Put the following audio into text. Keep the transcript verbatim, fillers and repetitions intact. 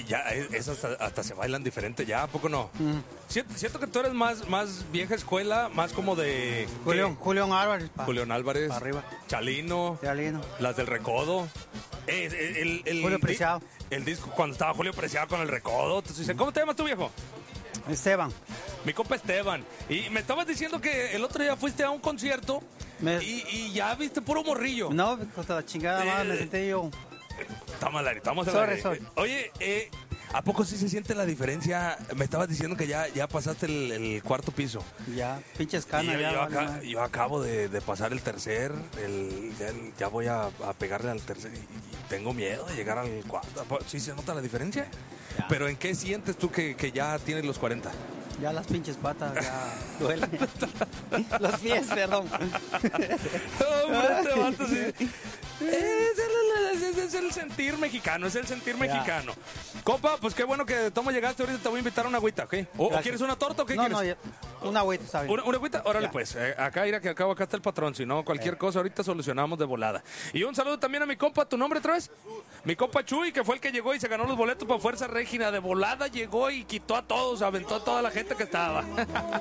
y ya esas hasta, hasta se bailan diferente, ya, ¿a poco no? Mm. Siento, siento que tú eres más, más vieja escuela, más como de... Julián, Julián Álvarez. Pa, Julián Álvarez. Pa arriba. Chalino. Chalino. Las del Recodo. Eh, el, el, el, Julio Preciado. El, el disco, cuando estaba Julio Preciado con el Recodo. ¿Cómo te llamas tú, viejo? Esteban. Mi compa Esteban. Y me estabas diciendo que el otro día fuiste a un concierto me... y, y ya viste puro morrillo. No, contra la chingada, eh, más me senté yo. Estamos al aire, estamos al aire. Sorry. Oye, eh, ¿a poco sí se siente la diferencia? Me estabas diciendo que ya, ya pasaste el, el cuarto piso. Ya, pinches canas. Yo, ya, yo, vale, acá, yo acabo de, de pasar el tercer, el, ya, ya voy a, a pegarle al tercer y, y tengo miedo de llegar al cuarto. ¿Sí se nota la diferencia? Ya. ¿Pero en qué sientes tú que, que ya tienes los cuarenta? Ya las pinches patas, ya duelen. Los pies, perdón. Hombre, este vato sí. Es el, es, es el sentir mexicano, es el sentir mexicano. Ya. Compa, pues qué bueno que tomo llegaste, ahorita te voy a invitar a una agüita, ¿ok? ¿O, ¿o quieres una torta o qué no, quieres? No, ya, una agüita, ¿sabes? ¿Una, una agüita? Órale, ya. Pues, eh, acá, mira que acabo, acá está el patrón, si no, cualquier eh. cosa ahorita solucionamos de volada. Y un saludo también a mi compa, ¿tu nombre otra vez? Jesús. Mi compa Chuy, que fue el que llegó y se ganó los boletos para Fuerza Régina, de volada llegó y quitó a todos, aventó a toda la gente que estaba.